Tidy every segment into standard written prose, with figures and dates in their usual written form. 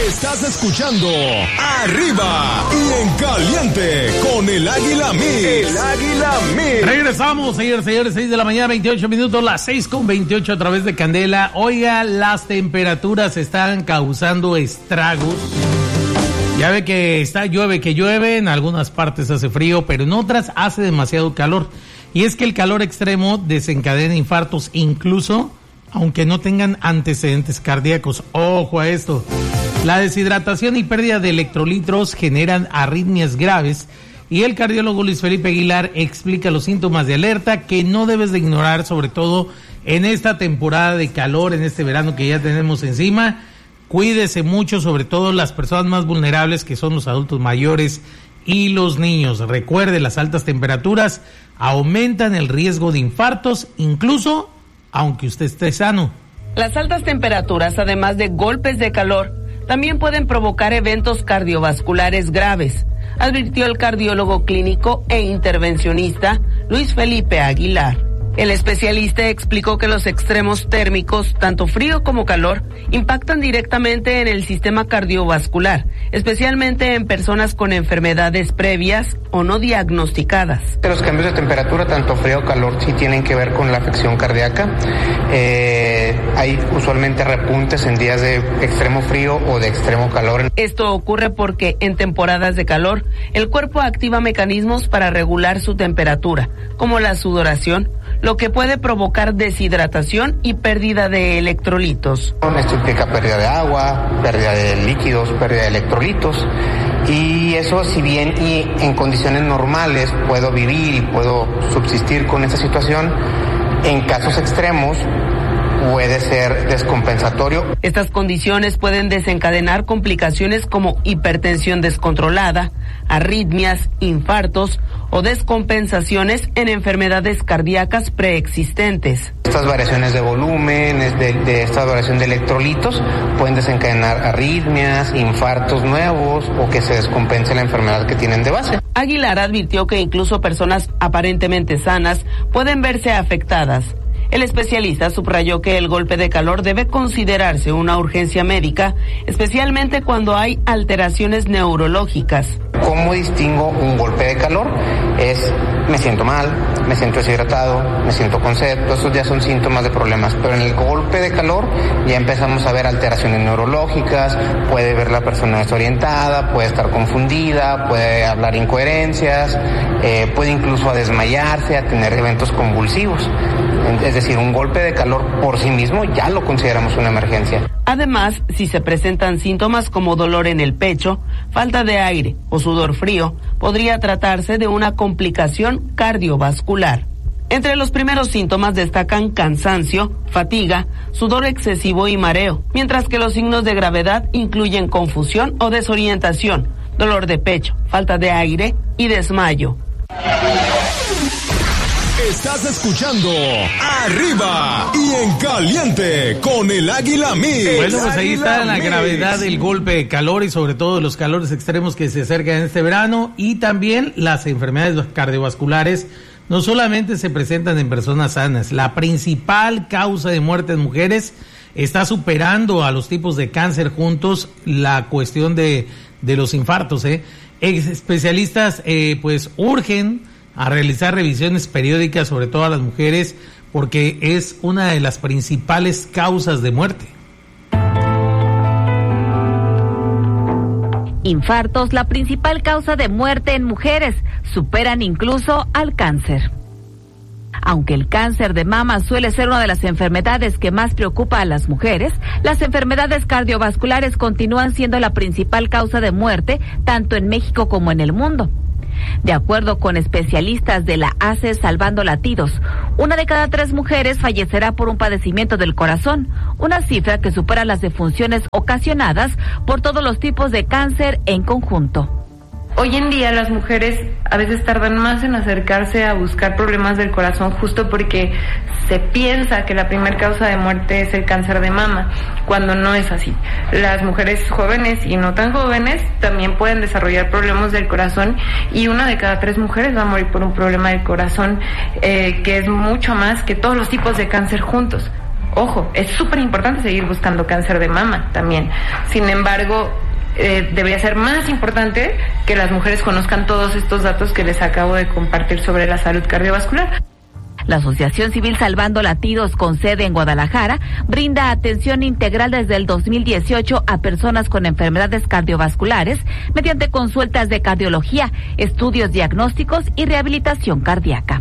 Estás escuchando Arriba y en Caliente con el Águila Mix. El Águila Mix. Regresamos, señores, 6 de la mañana, 28 minutos, las 6:28 a través de Candela. Oiga, las temperaturas están causando estragos. Ya ve que llueve, en algunas partes hace frío, pero en otras hace demasiado calor. Y es que el calor extremo desencadena infartos, incluso aunque no tengan antecedentes cardíacos. Ojo a esto. La deshidratación y pérdida de electrolitos generan arritmias graves y el cardiólogo Luis Felipe Aguilar explica los síntomas de alerta que no debes de ignorar, sobre todo en esta temporada de calor, en este verano que ya tenemos encima. Cuídese mucho, sobre todo las personas más vulnerables, que son los adultos mayores y los niños. Recuerde, las altas temperaturas aumentan el riesgo de infartos, incluso aunque usted esté sano. Las altas temperaturas, además de golpes de calor, también pueden provocar eventos cardiovasculares graves, advirtió el cardiólogo clínico e intervencionista Luis Felipe Aguilar. El especialista explicó que los extremos térmicos, tanto frío como calor, impactan directamente en el sistema cardiovascular, especialmente en personas con enfermedades previas o no diagnosticadas. Los cambios de temperatura, tanto frío o calor, sí tienen que ver con la afección cardíaca. Hay usualmente repuntes en días de extremo frío o de extremo calor. Esto ocurre porque en temporadas de calor, el cuerpo activa mecanismos para regular su temperatura, como la sudoración, lo que puede provocar deshidratación y pérdida de electrolitos. Esto implica pérdida de agua, pérdida de líquidos, pérdida de electrolitos, y eso, si bien y en condiciones normales puedo vivir y puedo subsistir con esta situación, en casos extremos puede ser descompensatorio. Estas condiciones pueden desencadenar complicaciones como hipertensión descontrolada, arritmias, infartos o descompensaciones en enfermedades cardíacas preexistentes. Estas variaciones de volumen, de esta variación de electrolitos, pueden desencadenar arritmias, infartos nuevos o que se descompense la enfermedad que tienen de base. Aguilar advirtió que incluso personas aparentemente sanas pueden verse afectadas. El especialista subrayó que el golpe de calor debe considerarse una urgencia médica, especialmente cuando hay alteraciones neurológicas. ¿Cómo distingo un golpe de calor? Me siento mal, me siento deshidratado, me siento con sed, todos esos ya son síntomas de problemas, pero en el golpe de calor ya empezamos a ver alteraciones neurológicas, puede ver la persona desorientada, puede estar confundida, puede hablar incoherencias, puede incluso a desmayarse, a tener eventos convulsivos. Es decir, un golpe de calor por sí mismo ya lo consideramos una emergencia. Además, si se presentan síntomas como dolor en el pecho, falta de aire o sudor frío, podría tratarse de una complicación cardiovascular. Entre los primeros síntomas destacan cansancio, fatiga, sudor excesivo y mareo, mientras que los signos de gravedad incluyen confusión o desorientación, dolor de pecho, falta de aire y desmayo. Estás escuchando Arriba y en Caliente con el Águila Mix. Bueno, pues ahí está la gravedad del golpe de calor y sobre todo los calores extremos que se acercan en este verano, y también las enfermedades cardiovasculares no solamente se presentan en personas sanas. La principal causa de muerte en mujeres está superando a los tipos de cáncer juntos la cuestión de los infartos. Especialistas pues urgen a realizar revisiones periódicas, sobre todo a las mujeres, porque es una de las principales causas de muerte. Infartos, la principal causa de muerte en mujeres, superan incluso al cáncer. Aunque el cáncer de mama suele ser una de las enfermedades que más preocupa a las mujeres, las enfermedades cardiovasculares continúan siendo la principal causa de muerte, tanto en México como en el mundo. De acuerdo con especialistas de la ACE Salvando Latidos, 1 de cada 3 mujeres fallecerá por un padecimiento del corazón, una cifra que supera las defunciones ocasionadas por todos los tipos de cáncer en conjunto. Hoy en día las mujeres a veces tardan más en acercarse a buscar problemas del corazón justo porque se piensa que la primera causa de muerte es el cáncer de mama, cuando no es así. Las mujeres jóvenes y no tan jóvenes también pueden desarrollar problemas del corazón, y 1 de cada 3 mujeres va a morir por un problema del corazón, que es mucho más que todos los tipos de cáncer juntos. Ojo, es súper importante seguir buscando cáncer de mama también. Sin embargo, debería ser más importante que las mujeres conozcan todos estos datos que les acabo de compartir sobre la salud cardiovascular. La Asociación Civil Salvando Latidos, con sede en Guadalajara, brinda atención integral desde el 2018 a personas con enfermedades cardiovasculares mediante consultas de cardiología, estudios diagnósticos y rehabilitación cardíaca.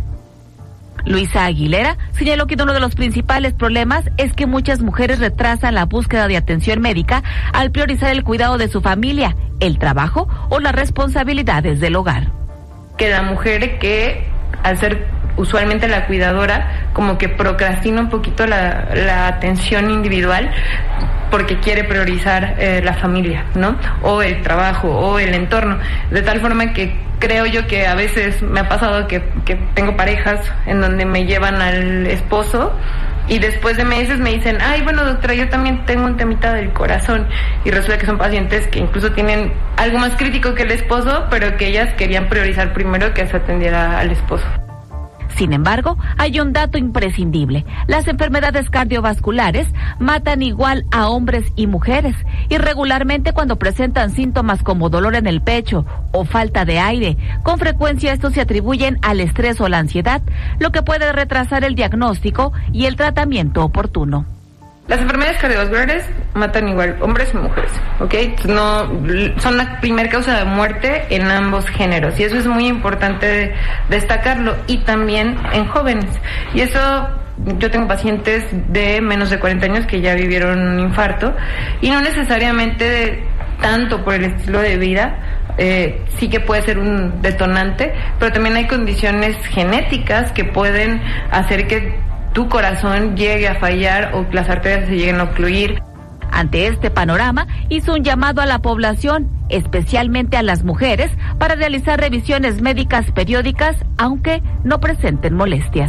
Luisa Aguilera señaló que uno de los principales problemas es que muchas mujeres retrasan la búsqueda de atención médica al priorizar el cuidado de su familia, el trabajo o las responsabilidades del hogar. Que la mujer que, al ser usualmente la cuidadora, como que procrastina un poquito la atención individual porque quiere priorizar la familia, ¿no? O el trabajo, o el entorno. De tal forma que creo yo que a veces me ha pasado que tengo parejas en donde me llevan al esposo y después de meses me dicen, ay, bueno, doctora, yo también tengo un temita del corazón. Y resulta que son pacientes que incluso tienen algo más crítico que el esposo, pero que ellas querían priorizar primero que se atendiera al esposo. Sin embargo, hay un dato imprescindible. Las enfermedades cardiovasculares matan igual a hombres y mujeres, y regularmente cuando presentan síntomas como dolor en el pecho o falta de aire, con frecuencia estos se atribuyen al estrés o la ansiedad, lo que puede retrasar el diagnóstico y el tratamiento oportuno. Las enfermedades cardiovasculares matan igual hombres y mujeres, ¿ok? No, son la primera causa de muerte en ambos géneros y eso es muy importante destacarlo, y también en jóvenes. Y eso, yo tengo pacientes de menos de 40 años que ya vivieron un infarto y no necesariamente tanto por el estilo de vida. Sí que puede ser un detonante, pero también hay condiciones genéticas que pueden hacer que tu corazón llegue a fallar o que las arterias se lleguen a ocluir. Ante este panorama, hizo un llamado a la población, especialmente a las mujeres, para realizar revisiones médicas periódicas, aunque no presenten molestias.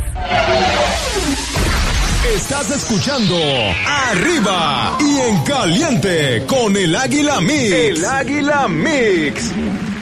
Estás escuchando Arriba y en Caliente con el Águila Mix. El Águila Mix.